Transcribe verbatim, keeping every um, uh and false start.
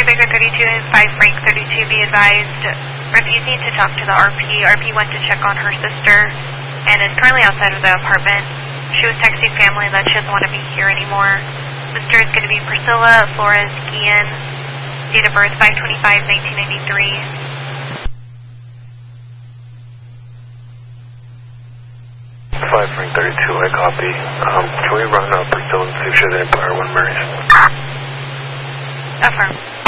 five Baker thirty-two and five Frank thirty-two, be advised, refusing to talk to the R P. R P went to check on her sister and is currently outside of the apartment. She was texting family that she doesn't want to be here anymore. Sister is going to be Priscilla Flores Guillen, date of birth five twenty-five nineteen ninety-three. five Frank thirty-two, I copy. Um, can we run up Priscilla and see if she has any prior one Marys? Affirm.